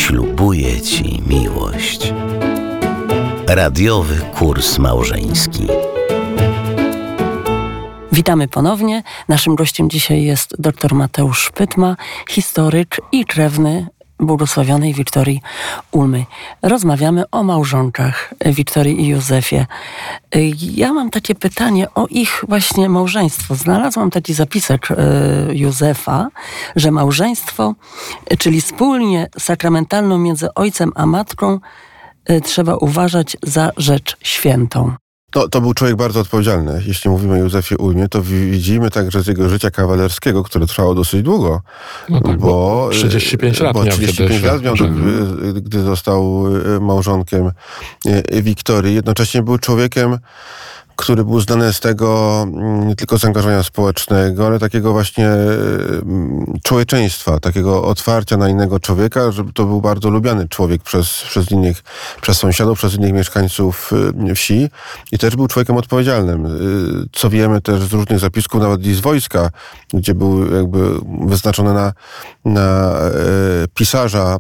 ślubuję Ci miłość. Radiowy kurs małżeński. Witamy ponownie. Naszym gościem dzisiaj jest dr Mateusz Szpytma, historyk i krewny błogosławionej Wiktorii Ulmy. Rozmawiamy o małżonkach Wiktorii i Józefie. Ja mam takie pytanie o ich właśnie małżeństwo. Znalazłam taki zapisek Józefa, że małżeństwo, czyli wspólnie sakramentalną między ojcem a matką, trzeba uważać za rzecz świętą. To był człowiek bardzo odpowiedzialny. Jeśli mówimy o Józefie Ulmie, to widzimy także z jego życia kawalerskiego, które trwało dosyć długo. No tak, bo 35 lat miał 35 lat miał, gdy został małżonkiem Wiktorii. Jednocześnie był człowiekiem, który był znany z tego nie tylko zaangażowania społecznego, ale takiego właśnie człowieczeństwa, takiego otwarcia na innego człowieka, że to był bardzo lubiany człowiek przez sąsiadów, przez innych mieszkańców wsi i też był człowiekiem odpowiedzialnym. Co wiemy też z różnych zapisków, nawet i z wojska, gdzie był jakby wyznaczony na pisarza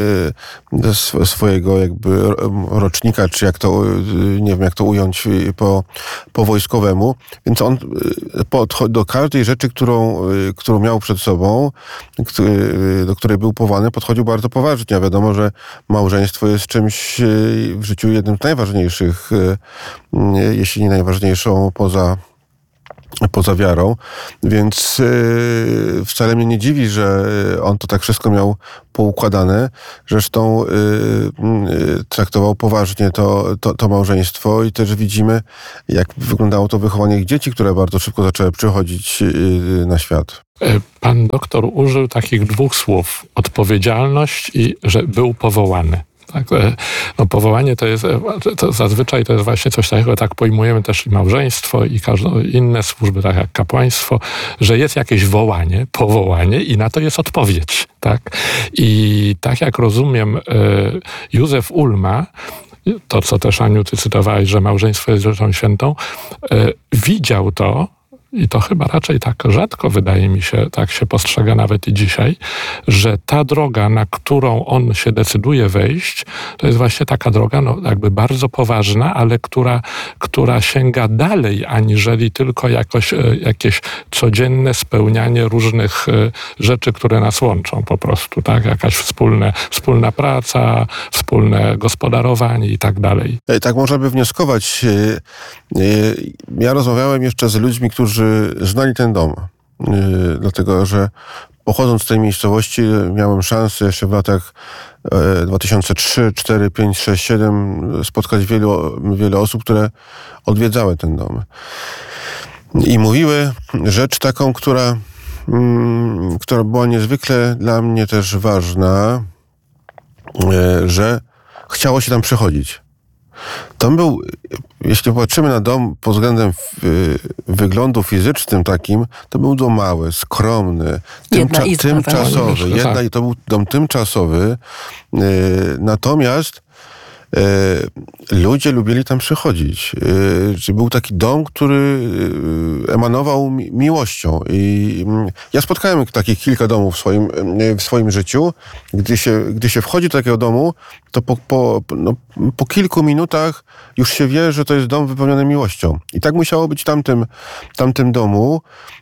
swojego jakby rocznika, czy nie wiem jak to ująć po wojskowemu, więc on do każdej rzeczy, którą miał przed sobą, do której był powołany, podchodził bardzo poważnie. A wiadomo, że małżeństwo jest czymś w życiu jednym z najważniejszych, jeśli nie najważniejszą poza wiarą, więc wcale mnie nie dziwi, że on to tak wszystko miał poukładane. Zresztą traktował poważnie to małżeństwo i też widzimy, jak wyglądało to wychowanie ich dzieci, które bardzo szybko zaczęły przychodzić na świat. Pan doktor użył takich dwóch słów: odpowiedzialność i że był powołany. Tak, no powołanie to zazwyczaj to jest właśnie coś takiego, tak pojmujemy też i małżeństwo i inne służby, tak jak kapłaństwo, że jest jakieś powołanie i na to jest odpowiedź. Tak? I tak jak rozumiem, Józef Ulma, to co też Aniu ty cytowałeś, że małżeństwo jest rzeczą świętą, widział to, i to chyba raczej tak rzadko, wydaje mi się, tak się postrzega nawet i dzisiaj, że ta droga, na którą on się decyduje wejść, to jest właśnie taka droga, no jakby bardzo poważna, ale która sięga dalej, aniżeli tylko jakieś codzienne spełnianie różnych rzeczy, które nas łączą po prostu, tak? Jakaś wspólna praca, wspólne gospodarowanie i tak dalej. Tak można by wnioskować. Ja rozmawiałem jeszcze z ludźmi, którzy znali ten dom, dlatego że pochodząc z tej miejscowości miałem szansę jeszcze w latach 2003, 4, 5, 6, 7 spotkać wiele osób, które odwiedzały ten dom. I mówiły rzecz taką, która była niezwykle dla mnie też ważna, że chciało się tam przychodzić. Tam był, jeśli popatrzymy na dom pod względem wyglądu fizycznym takim, to był dom mały, skromny, tymczasowy. To był dom tymczasowy, natomiast ludzie lubili tam przychodzić. Był taki dom, który emanował miłością. I ja spotkałem takich kilka domów w swoim życiu. Gdy się wchodzi do takiego domu, to po kilku minutach już się wie, że to jest dom wypełniony miłością. I tak musiało być w tamtym domu.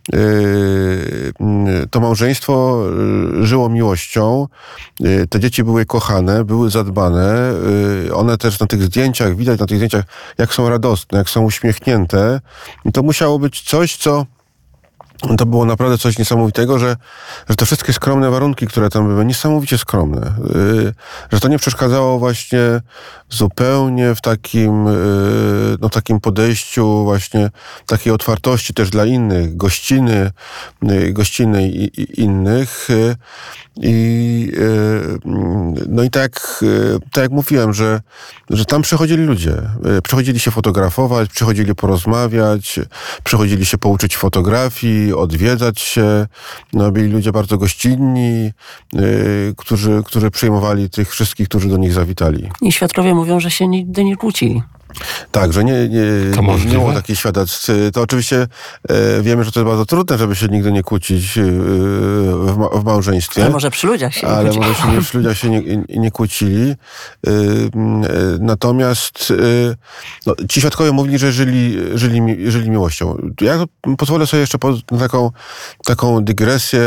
To małżeństwo żyło miłością. Te dzieci były kochane, były zadbane. One też widać na tych zdjęciach, jak są radosne, jak są uśmiechnięte. I to musiało być coś, to było naprawdę coś niesamowitego, że te wszystkie skromne warunki, które tam były, niesamowicie skromne, że to nie przeszkadzało właśnie zupełnie w takim podejściu właśnie takiej otwartości też dla innych, gościnnej i innych. No i tak jak mówiłem, że tam przychodzili ludzie. Przychodzili się fotografować, przychodzili porozmawiać, przychodzili się pouczyć fotografii, odwiedzać się. No, byli ludzie bardzo gościnni, którzy przyjmowali tych wszystkich, którzy do nich zawitali. I świadkowie mówią, że się nigdy nie kłócili. Tak, że nie było takich świadectw. To oczywiście wiemy, że to jest bardzo trudne, żeby się nigdy nie kłócić w małżeństwie. Ale może przy ludziach się nie kłócili. Natomiast ci świadkowie mówili, że żyli miłością. Ja pozwolę sobie jeszcze na taką dygresję,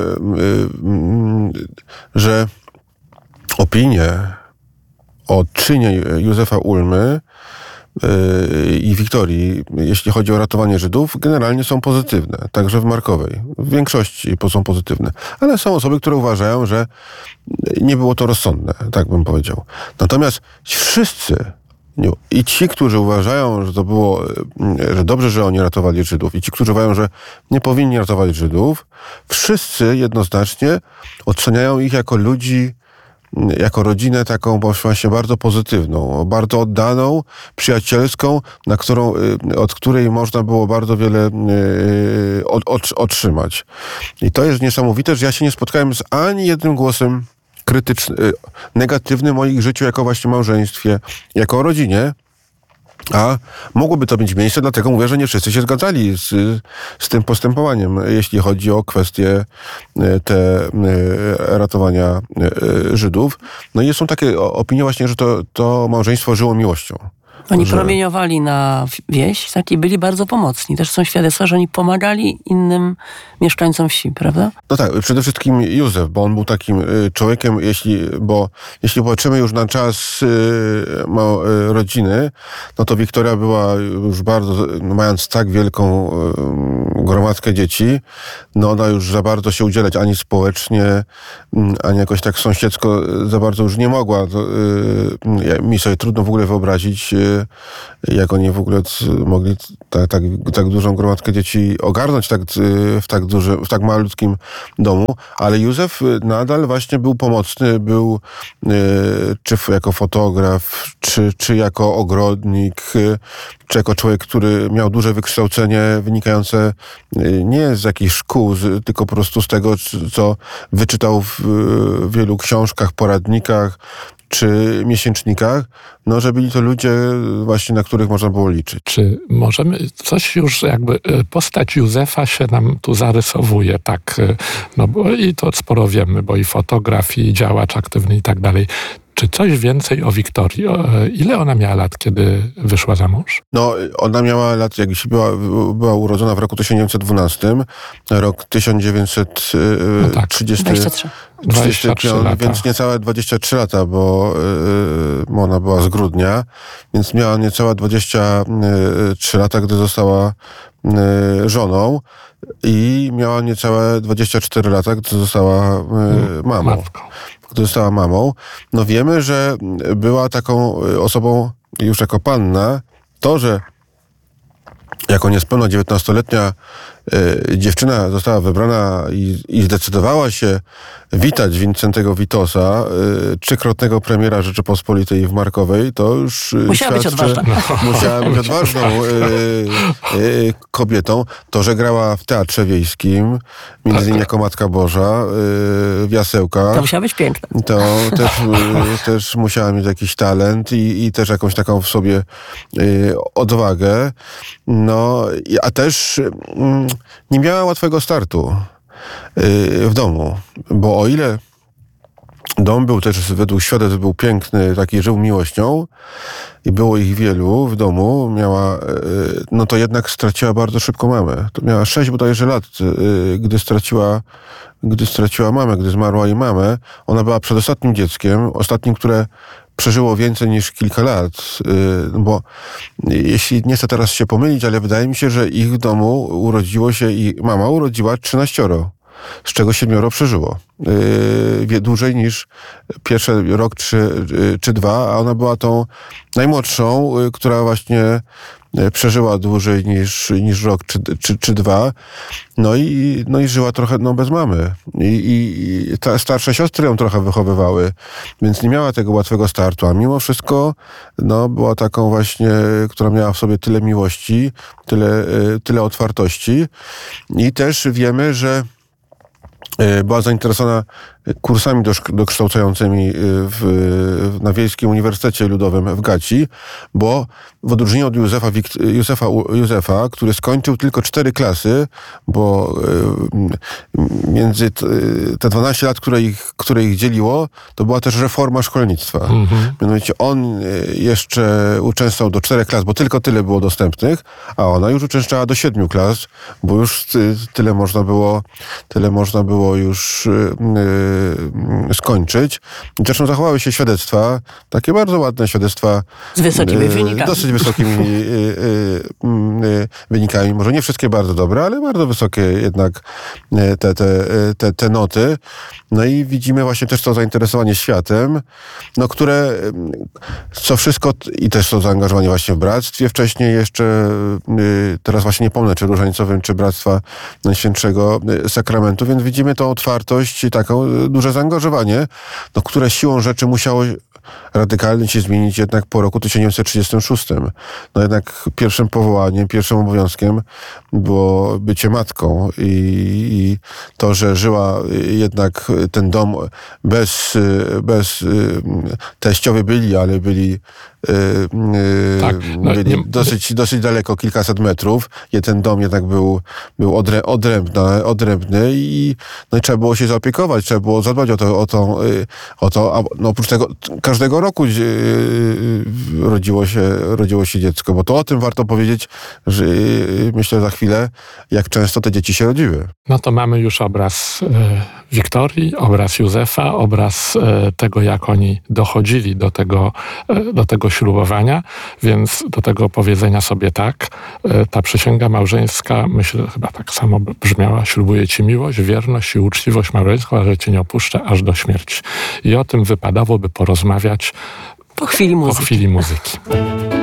że opinie o czynie Józefa Ulmy i Wiktorii, jeśli chodzi o ratowanie Żydów, generalnie są pozytywne, także w Markowej. W większości są pozytywne. Ale są osoby, które uważają, że nie było to rozsądne, tak bym powiedział. Natomiast wszyscy i ci, którzy uważają, że to było, że dobrze, że oni ratowali Żydów, i ci, którzy uważają, że nie powinni ratować Żydów, wszyscy jednoznacznie oceniają ich jako ludzi, jako rodzinę taką właśnie bardzo pozytywną, bardzo oddaną, przyjacielską, od której można było bardzo wiele otrzymać. I to jest niesamowite, że ja się nie spotkałem z ani jednym głosem negatywnym o ich życiu jako właśnie małżeństwie, jako o rodzinie. A mogłoby to mieć miejsce, dlatego mówię, że nie wszyscy się zgadzali z tym postępowaniem, jeśli chodzi o kwestie ratowania Żydów. No i są takie opinie właśnie, że to małżeństwo żyło miłością. Oni promieniowali na wieś, tak, i byli bardzo pomocni. Też są świadectwa, że oni pomagali innym mieszkańcom wsi, prawda? No tak, przede wszystkim Józef, bo on był takim człowiekiem, jeśli patrzymy już na czas rodziny, no to Wiktoria była już bardzo, mając tak wielką gromadkę dzieci, no ona już za bardzo się udzielać ani społecznie, ani jakoś tak sąsiedzko za bardzo już nie mogła. Mi sobie trudno w ogóle wyobrazić, jak oni w ogóle mogli tak dużą gromadkę dzieci ogarnąć w tak malutkim domu, ale Józef nadal właśnie był pomocny, był czy jako fotograf, czy jako ogrodnik, czy jako człowiek, który miał duże wykształcenie wynikające nie z jakichś szkół, tylko po prostu z tego, co wyczytał w wielu książkach, poradnikach, czy miesięcznikach, no, że byli to ludzie właśnie, na których można było liczyć. Czy możemy coś już jakby, postać Józefa się nam tu zarysowuje, tak, no bo i to sporo wiemy, bo i fotograf, i działacz aktywny i tak dalej. Czy coś więcej o Wiktorii? Ile ona miała lat, kiedy wyszła za mąż? No, ona miała lat, jak się była urodzona w roku 1912, rok 1933. 23 lata. Więc niecałe 23 lata, bo ona była z grudnia, więc miała niecałe 23 lata, gdy została żoną, i miała niecałe 24 lata, gdy została mamą. Matką. Gdy została mamą. No wiemy, że była taką osobą już jako panna. To, że jako niespełna 19-letnia dziewczyna została wybrana i zdecydowała się witać Wincentego Witosa, trzykrotnego premiera Rzeczypospolitej w Markowej, to już musiała być odważna. Musiała być odważną kobietą. To, że grała w Teatrze Wiejskim, między innymi jako Matka Boża, w Jasełkach. To musiała być piękna. To też musiała mieć jakiś talent i też jakąś taką w sobie odwagę. No, a też nie miała łatwego startu w domu, bo o ile dom był też według świadectw był piękny, taki żył miłością i było ich wielu w domu, miała, no to jednak straciła bardzo szybko mamę. To miała 6 bodajże lat, gdy straciła mamę, gdy zmarła jej mamę. Ona była przedostatnim dzieckiem, ostatnim, które przeżyło więcej niż kilka lat, bo jeśli nie chcę teraz się pomylić, ale wydaje mi się, że ich w domu urodziło się i mama urodziła 13, z czego 7 przeżyło. Dłużej niż pierwszy rok czy 2, a ona była tą najmłodszą, która właśnie przeżyła dłużej niż rok czy 2. No i żyła trochę bez mamy. I te starsze siostry ją trochę wychowywały, więc nie miała tego łatwego startu, a mimo wszystko była taką właśnie, która miała w sobie tyle miłości, tyle otwartości. I też wiemy, że była zainteresowana kursami dokształcającymi na Wiejskim Uniwersytecie Ludowym w Gaci, bo w odróżnieniu od Józefa, który skończył tylko 4 klasy, bo między te 12 lat, które ich dzieliło, to była też reforma szkolnictwa. Mianowicie on jeszcze uczęszczał do 4 klas, bo tylko tyle było dostępnych, a ona już uczęszczała do 7 klas, bo już tyle można było już skończyć. Zresztą zachowały się świadectwa, takie bardzo ładne świadectwa. Z wysokimi wynikami. Dosyć wysokimi wynikami. Może nie wszystkie bardzo dobre, ale bardzo wysokie jednak te noty. No i widzimy właśnie też to zainteresowanie światem, no które, co wszystko, i też to zaangażowanie właśnie w bractwie, wcześniej jeszcze, teraz właśnie nie pomnę, czy różańcowym, czy Bractwa Najświętszego Sakramentu, więc widzimy tą otwartość i taką duże zaangażowanie, no, które siłą rzeczy musiało radykalnie się zmienić jednak po roku 1936. No jednak pierwszym powołaniem, pierwszym obowiązkiem było bycie matką i to, że żyła jednak ten dom bez teściowie byli, ale byli dosyć daleko, kilkaset metrów. Ten dom jednak był odrębny i trzeba było się zaopiekować, trzeba było zadbać o to. A oprócz tego każdego roku rodziło się dziecko, bo to o tym warto powiedzieć, że myślę za chwilę, jak często te dzieci się rodziły. No to mamy już obraz Wiktorii, obraz Józefa, obraz tego, jak oni dochodzili do tego ślubowania, więc do tego powiedzenia sobie tak, ta przysięga małżeńska, myślę, chyba tak samo brzmiała: ślubuję ci miłość, wierność i uczciwość małżeńską, a że cię nie opuszczę aż do śmierci. I o tym wypadałoby porozmawiać po chwili muzyki.